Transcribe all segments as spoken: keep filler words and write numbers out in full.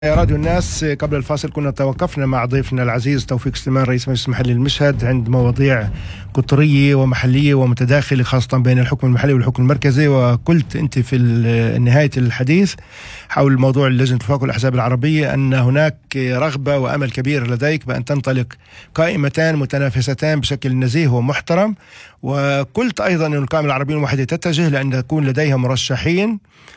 يا راديو الناس، قبل الفاصل كنا توقفنا مع ضيفنا العزيز توفيق سليمان رئيس مجلس محلي المشهد عند مواضيع قطرية ومحلية ومتداخلة خاصة بين الحكم المحلي والحكم المركزي. وقلت أنت في نهاية الحديث حول موضوع لجنة الوفاق والأحزاب العربية أن هناك رغبة وأمل كبير لديك بأن تنطلق قائمتان متنافستان بشكل نزيه ومحترم. وقلت أيضا أن القائمة العربية الموحدة تتجه لأن يكون لديها مرشحين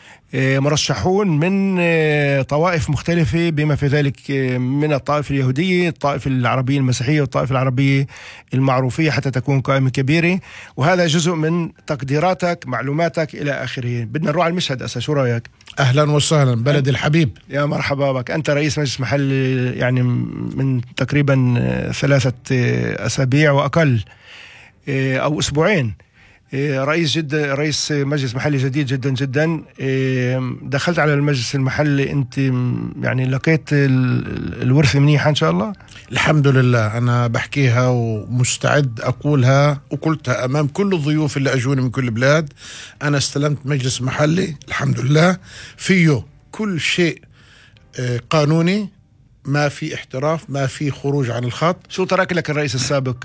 مرشحون من طوائف مختلفة بما في ذلك من الطائفة اليهودية، الطائفة العربية المسيحية والطائفة العربية المعروفية حتى تكون قائمة كبيرة. وهذا جزء من تقديراتك معلوماتك إلى آخره. بدنا نروح على المشهد أسا، شو رأيك؟ أهلا وسهلا بلدي الحبيب. يا مرحبا بك. أنت رئيس مجلس محلي يعني من تقريبا ثلاثة أسابيع وأقل أو أسبوعين، رئيس جد رئيس مجلس محلي جديد جدا جدا. دخلت على المجلس المحلي، انت يعني لقيت الورثة منيحة ان شاء الله؟ الحمد لله، انا بحكيها ومستعد اقولها وقلتها امام كل الضيوف اللي اجوني من كل بلاد. انا استلمت مجلس محلي الحمد لله فيه كل شيء قانوني، ما في احتراف، ما في خروج عن الخط. شو ترك لك الرئيس السابق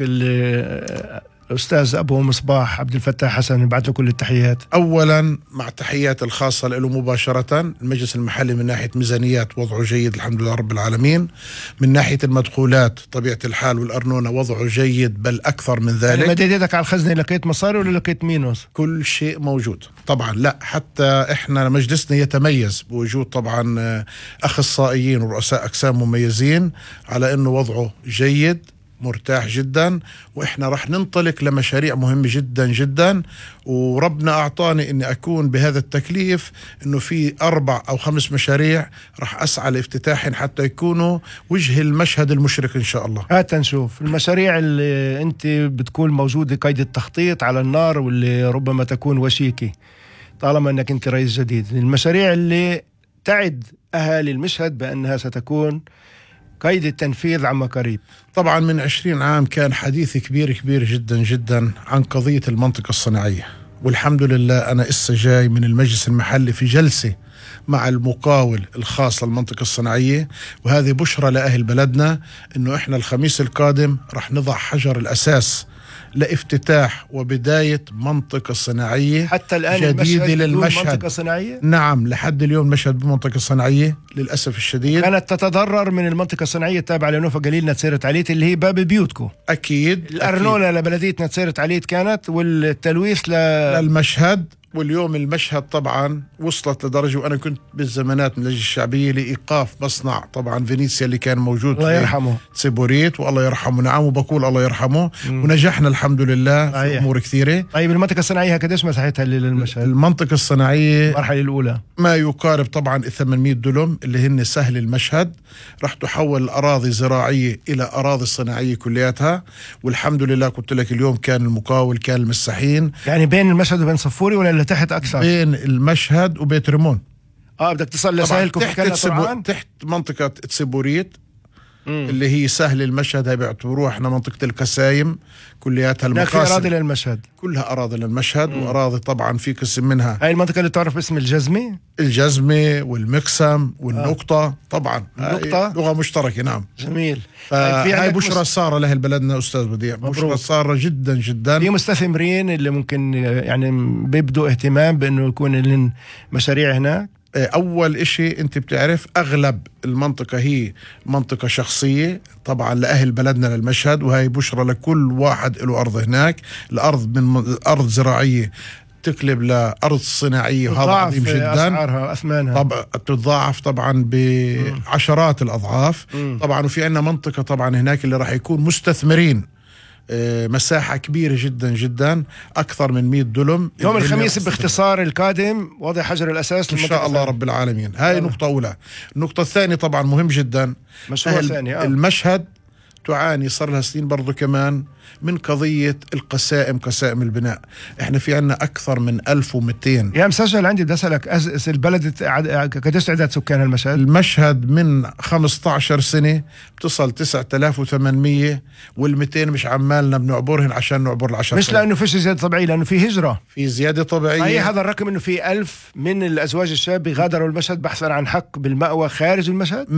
اللي الأستاذ أبو مصباح عبد الفتاح حسن؟ نبعث له كل التحيات. أولا مع تحيات الخاصة له مباشرة. المجلس المحلي من ناحية ميزانيات وضعه جيد الحمد لله رب العالمين. من ناحية المدخولات طبيعة الحال والأرنونة وضعه جيد بل أكثر من ذلك. يعني مديت يدك على الخزنة، لقيت مصاري ولا لقيت مينوس؟ كل شيء موجود طبعا. لا حتى إحنا مجلسنا يتميز بوجود طبعا أخصائيين ورؤساء أقسام مميزين على أنه وضعه جيد مرتاح جدا. وإحنا رح ننطلق لمشاريع مهمة جدا جدا، وربنا أعطاني أني أكون بهذا التكليف أنه في أربع أو خمس مشاريع رح أسعى لافتتاحهم حتى يكونوا وجه المشهد المشرق إن شاء الله. هات نشوف المشاريع اللي أنت بتكون موجودة قيد التخطيط على النار واللي ربما تكون وشيكة طالما أنك أنت رئيس جديد. المشاريع اللي تعد أهالي المشهد بأنها ستكون قيد التنفيذ عما قريب. طبعا من عشرين عام كان حديث كبير كبير جدا جدا عن قضية المنطقة الصناعية، والحمد لله أنا إسا جاي من المجلس المحلي في جلسة مع المقاول الخاص للمنطقة الصناعية، وهذه بشرى لأهل بلدنا إنه إحنا الخميس القادم رح نضع حجر الأساس لافتتاح وبداية منطقة صناعية حتى الآن جديدة للمشهد. منطقة صناعية؟ نعم، لحد اليوم المشهد بمنطقة صناعية للأسف الشديد. كانت تتضرر من المنطقة الصناعية التابعة لنوفا قليل نتسيرة عليت اللي هي باب بيوتكو. أكيد الأرنونة لبلدية نتسيرة عليت كانت، والتلويث ل... للمشهد. واليوم المشهد طبعا وصلت لدرجة، وأنا كنت بالزمانات من اللجنة الشعبية لإيقاف مصنع طبعا فينيسيا اللي كان موجود الله يرحمه تسيبوريت، والله يرحمه. نعم، وبقول الله يرحمه. مم. ونجحنا الحمد لله في أمور كثيرة. طيب المنطقة الصناعية قديش مساحتها للمشهد؟ المنطقة الصناعية المرحلة الأولى ما يقارب طبعا ثمانمئة دلم اللي هن سهل المشهد. رح تحول الأراضي زراعية إلى أراضي صناعية كلياتها، والحمد لله قلت لك اليوم كان المقاول كان المساحين. يعني بين المشهد وبين صفوري ولا اللي تحت أكثر؟ بين المشهد وبيت ريمون. اه بدك تصل لساهلكم تحت, تسبو... تحت منطقة تسيبوريت اللي هي سهل المشهد، هاي بيعتبروها احنا منطقة القسايم كلياتها المقاسم. في أراضي للمشهد، كلها أراضي للمشهد. مم. وأراضي طبعا في قسم منها هاي المنطقة اللي تعرف باسم الجزمة الجزمة والمقسم والنقطة. آه. طبعا النقطة لغة مشتركة. نعم جميل. هاي بشرى صارة لها بلدنا أستاذ بديع، بشرى صارة جدا جدا. في مستثمرين اللي ممكن يعني بيبدوا اهتمام بأنه يكون لهم مشاريع هناك. أول إشي أنت بتعرف أغلب المنطقة هي منطقة شخصية طبعا لأهل بلدنا للمشهد، وهي بشرى لكل واحد له أرض هناك. الأرض من أرض زراعية تقلب لأرض صناعية، وهذا عظيم جدا. أسعارها أثمانها طبعا تتضاعف طبعا بعشرات الأضعاف. مم. طبعا وفي عنا منطقة طبعا هناك اللي راح يكون مستثمرين مساحة كبيرة جدا جدا أكثر من مئة دلم. يوم الخميس باختصار القادم وضع حجر الأساس إن شاء الله رب العالمين. هاي نقطة أولى. النقطة الثانية طبعا مهم جدا، مشروع ثاني. آه. المشهد تعاني صار لها سنين برضو كمان من قضية القسائم، قسائم البناء. احنا في عنا أكثر من ألف ومئتين. يا مسجل عندي بدي أسألك، أز- البلد عد- قديش عدد سكان المشهد؟ المشهد من خمسة عشر سنة بتصل تسعة آلاف وثمانمية، والمئتين مش عمالنا بنعبرهن عشان نعبر العشر مش سنين. لأنه فيش زيادة طبيعية، لأنه في هجرة. في زيادة طبيعية. أي هذا الرقم إنه في ألف من الأزواج الشاب غادروا المشهد بحثا عن حق بالمأوى خارج المشهد.